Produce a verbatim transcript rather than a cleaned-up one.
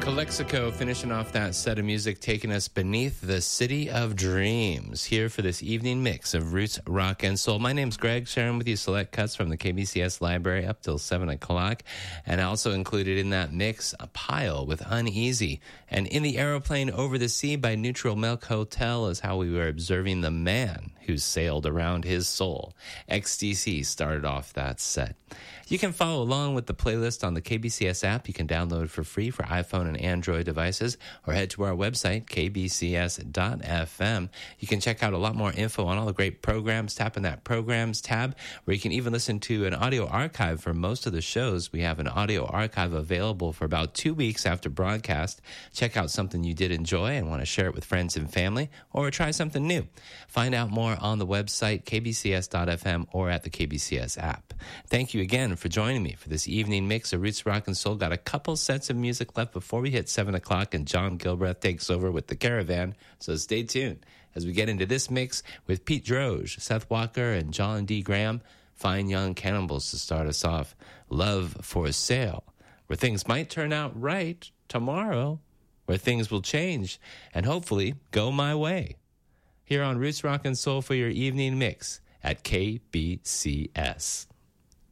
Calexico finishing off that set of music, taking us beneath the city of dreams. Here for this evening mix of roots, rock, and soul. My name's Greg, sharing with you select cuts from the K B C S library up till seven o'clock. And I also included in that mix a pile with Uneasy. And In the Aeroplane Over the Sea by Neutral Milk Hotel is how we were observing the man who sailed around his soul. X D C started off that set. You can follow along with the playlist on the K B C S app. You can download for free for iPhone and Android devices, or head to our website, k b c s dot f m. You can check out a lot more info on all the great programs. Tap in that Programs tab, where you can even listen to an audio archive for most of the shows. We have an audio archive available for about two weeks after broadcast. Check out something you did enjoy and want to share it with friends and family, or try something new. Find out more on the website, k b c s dot f m, or at the K B C S app. Thank you again for joining me for this evening mix of Roots, Rock, and Soul. Got a couple sets of music left before we hit seven o'clock and John Gilbreth takes over with the Caravan, so stay tuned as we get into this mix with Pete Droge, Seth Walker, and John D. Graham. Fine Young Cannibals to start us off. Love for Sale, where things might turn out right tomorrow, where things will change and hopefully go my way. Here on Roots, Rock, and Soul for your evening mix at K B C S.